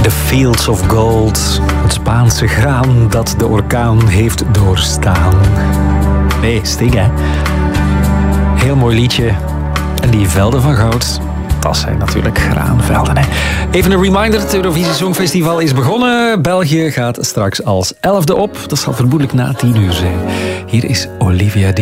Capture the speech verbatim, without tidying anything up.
The Fields of Gold. Het Spaanse graan dat de orkaan heeft doorstaan. Nee, Sting, hè. Heel mooi liedje. En die velden van goud, dat zijn natuurlijk graanvelden, hè. Even een reminder, het Eurovisie Songfestival is begonnen. België gaat straks als elfde op. Dat zal vermoedelijk na tien uur zijn. Hier is Olivia D.